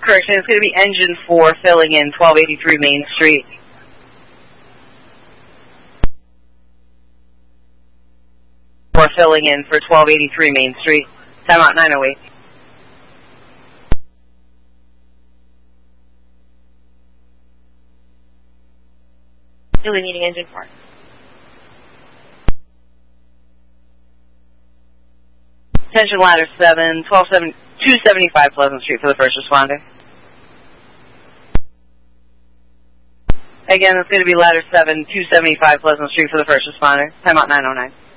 Correction, it's going to be engine 4 filling in 1283 Main Street. Or filling in for 1283 Main Street. Timeout 908. Really needing engine 4. Attention ladder 7, 275 Pleasant Street for the first responder. Again, it's going to be ladder 7, 275 Pleasant Street for the first responder. Timeout 909.